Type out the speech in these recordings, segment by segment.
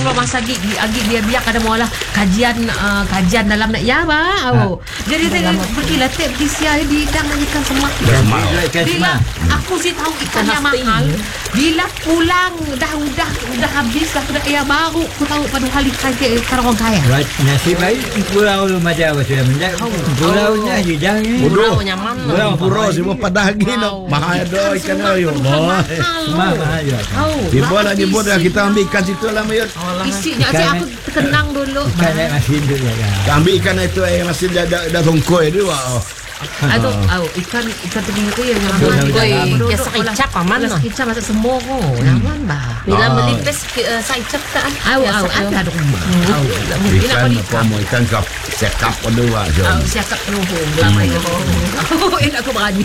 keluar masa agi biar kada mau lah kajian dalam nak ya ba. Jadi pergilah pergi siang di tang ikan semak. Bila aku sih tahu ikannya mahal. Bila pulang dah habis lah sudah ya baru aku tahu pada hari kaya orang kaya. Nasib baik pulau lu macam sudah mendak. Pulaunya hidang ni. Pulau nyaman. Pulau semua pada lagi nak mahal dah ikan ayo. Semua mahal ya. Dibuat nak dibuat kita ambil ikan situ lah mayat. Isinya aja aku kenang dulu. Ikan naik masin tu ya. Ambil ikan itu masih dah tongkoi dia. Aduh, ikan tengah tu yang ya sakicap aman lah. Sakicap masak semua ko. Nyaman bah. Bila melipis sakicap kan. Ada rumah. Ikan apa mau ikan kap sekap kedua je. Sekap penuh. Lama itu. Ini aku berani.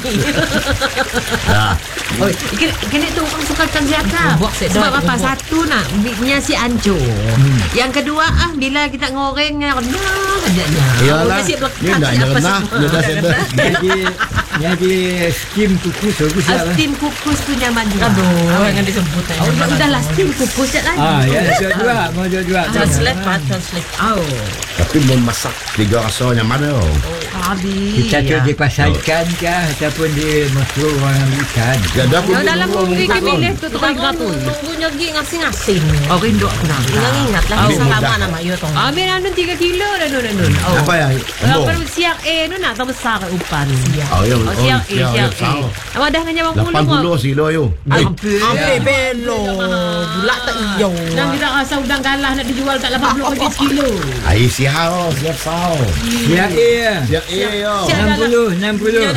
Kini tu orang suka ikan sekap. Sebab apa? Satu nak bibnya si anco. Yang kedua bila kita ngorengnya rendah adanya. Iyalah. Dia dah rendah. Dia dah sedap. Jadi steam kukus steam kukus tu nyaman juga. Aduh, jangan disebut aja. Udahlah steam kukus je lagi. Ya mau jual. Translate. Tapi memasak tiga rasa yang mana? Kita tu di pasar ikan kah ataupun di mesra orang ikan. Dalam mungkin milih tu tukang Tunggu nyogi ngasing-ngasing. rindu aku nak. Ingat lah sama nama yo tong. Ambil anu 3 kilo dah nun. Apa yang? Kalau siang nu nak tak besar upan. Siang Awak dah nganya bang 80 kilo yo. Hampir belo. Bulak tak iyo. Dan kita rasa udang galah nak dijual tak 80 kilo. Ai siap sao. Ya Siap yo. 60. 60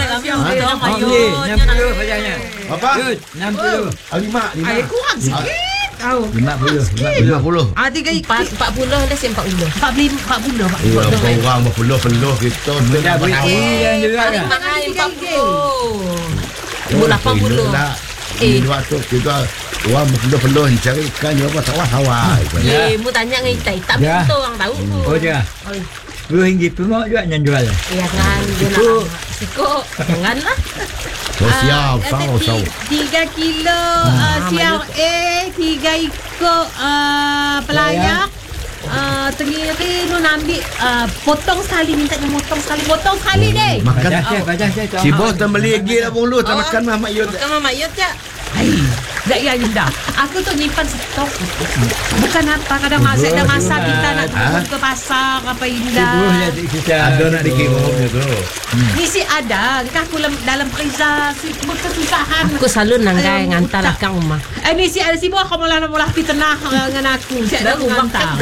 saja. Apa? 60. 5. Ai kurang sikit. 50. 50. 3 40 dah 40. 40. Orang berpeluh kita Dah beri yang juga kan. Mahal 40. 80. Dua tu kita orang berpeluh cari ikan apa sawah. Mu tanya ngai tak betul orang tahu. Oh dia. RM10 pemak juga yang jual. Ya kan. Siko. Janganlah. Siap, sao. 3 kilo siang 3 ikut pelayak. Tengiri nu ambil potong sekali potong sekali deh. Makan Baca si bos tak beli lagi dah bulu tak makan mah mak yut. Makan mama yut ya. Tak ya Yunda. Aku tu nyimpan stok. Bukan apa kadang masak kita nak turun ke pasar apa Indah. Ada nak dikingop tu. Ni si ada. Aku dalam freezer kesusahan. Aku selalu nanggai ngantar lah kang rumah. Ni si ada si buah kamu lah di tengah dengan aku. Si ada ngantar.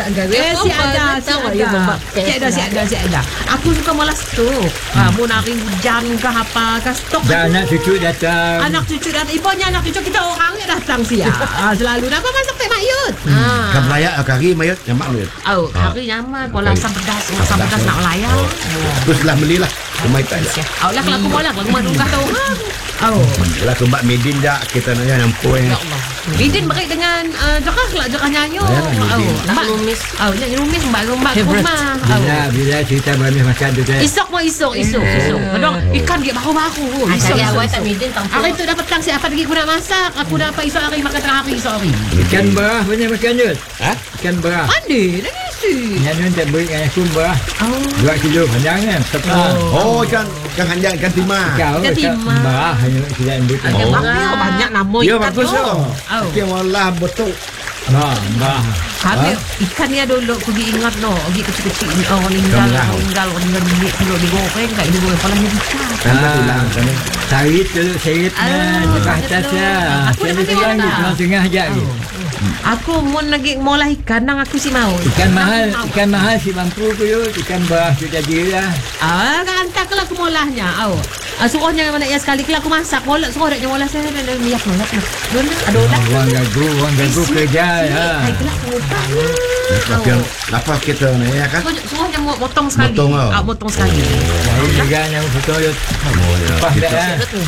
Si ada. Aku suka malas stok. Mau nari hujan ke apa ke stok. Dan anak cucu datang. Ibunya anak cucu kita orang ni datang sia. Selalu nak masak teh mayut. Kan layak kari mayut nyamak mayut. Kari nyaman pola asam pedas nak layak. Teruslah belilah. Rumah ikan. Lah kalau aku molak aku menunggu tahu. Lah kembak Medin dak kita nak nyampur. Ya Allah. Medin baik dengan jakah nyanyo. Nak numis. Nak numis mbak rumah. Bila cerita berani makan tu dah. Isok. Kadang ikan dia baru-baru. Hari awal tak Medin tampuk. Hari tu dapat tang siapa lagi aku nak masak. Aku dapat esok hari makan tengah hari esok hari. Ikan berah banyak makan je. Ikan berah. Pandai dah ngisi. Yang tu tak beri dengan akum berah. 2 kilo panjang kan. Ikan hanjang, ikan timah. Ikan timah. Berah hanya tidak ambil. Banyak nama Ya ikan bagus tu. Ikan walah betul. Berah. Habis ikan ni dulu aku ingat pergi kecil-kecil orang meninggal kalau digoreng tak digoreng kepalanya pecah. Sarit dulu saritnya dekat atasnya. Aku dah pakai warna. Tengah je. Aku mau lagi molah ikan nang aku si mau. Ikan mahal si mampu tu ikan berah tu jadi lah. Kan hantar kalau aku molahnya. Suruhnya mana ya sekali kalau aku masak molek suruh dak molah saya dan minyak molek. Adolah. Orang gagu kerja ya. Hai kelas lupa. Apa kita ni ya kan? Suruhnya potong sekali. Potong sekali. Jadi juga yang betul tu. Pas dah.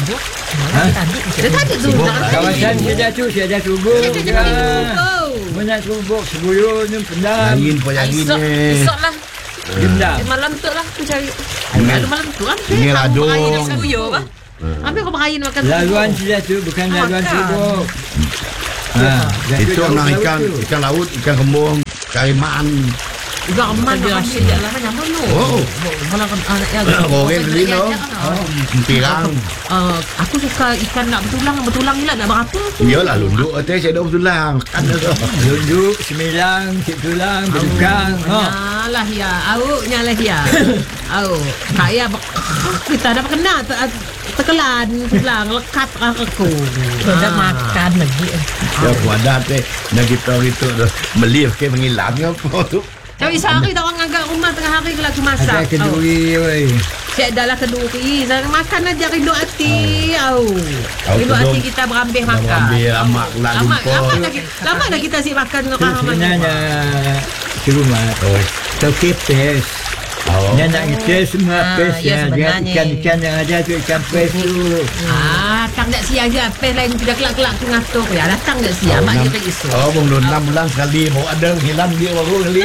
Tadi tu. Kawasan saya dah tunggu. Banyak tunggu sebelum ni pendam. Angin pun angin ni. Esok lah. Malam tu lah aku cari. Malam tu kan. Ini ladung. Ambil kau makan makan. Laluan sudah tu bukan laluan subuh. Itu nak ikan laut, ikan kembung. karimaan. Gaman Terbiasa. makan dia lah nyaman lo. Oh. Malah ya. Goreng beli no. Pirang. Aku suka ikan nak betulang ni lah nak berapa tu? Iyalah lunduk atas saya dah tulang. Kan tu. Lunduk, semilang, cik tulang, berukang. Nyalah ya. Nyalah ya. Kaya kita dah kena tekelan tulang lekat aku. Dah makan lagi. Ya wadah teh nak kita itu melih ke mengilang apa tu. Tapi sehari tak orang agak rumah tengah hari kalau aku masak. Ada kenduri, weh. Cik dah lah keduri. Saya makan aja rindu hati. Rindu hati kita berambih makan. Ambil amak lah jumpa. Lama dah kita asyik makan dengan Itu orang sebenarnya di rumah. Tokip tes. Dia nak tes semua pes ya, dia sebenarnya. ikan-ikan yang ada tu ikan pes tu. Datang tak siap je. Pes lain tidak kelak-kelak tu ngatur. Ya, datang tak siap. Mak dia isu. Oh, bang 6 bulan sekali bawa ada hilang dia baru kali.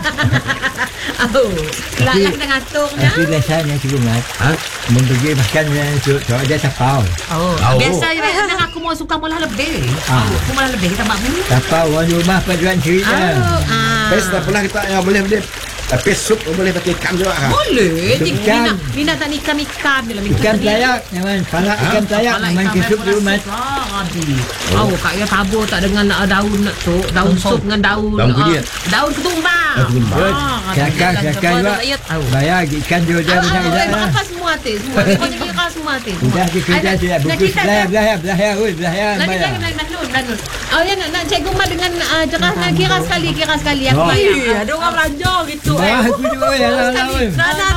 Kelak-kelak dengan ngaturnya. Itu biasanya di rumah. Ha? Mun pergi makan tu ada tapau. Biasanya kadang aku mau suka malah lebih. Aku malah lebih kita mak bulu. Tapau orang rumah paduan cerita. Pes tak pernah kita yang boleh tapi sup boleh pakai ikan juga kan? Boleh. Ikan. Nina tak ikan dalam Ikan pelayak, nyaman. Palak ikan pelayak, nyaman kisuk di rumah. Kak ya tabur tak dengan daun tu, daun sup dengan daun. Daun kunyit. Daun ketumbang. Siakan juga. Bayar ikan dia banyak Boleh juga. makan semua tu. Semua. Kau kira semua tu. Sudah dikerja sudah. Bungkus belahar. Lanun. Ya nak cikgu mah dengan cerah nak kira sekali aku bayar. Ada orang belanja gitu. Bah, aku juga yang lain. Nah,